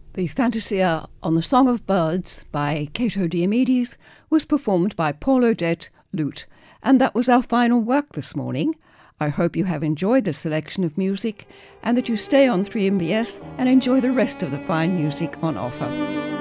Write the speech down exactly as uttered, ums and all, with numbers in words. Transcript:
The Fantasia on the Song of Birds by Cato Diomedes was performed by Paul Odette, lute, and that was our final work this morning. I hope you have enjoyed the selection of music and that you stay on three M B S and enjoy the rest of the fine music on offer.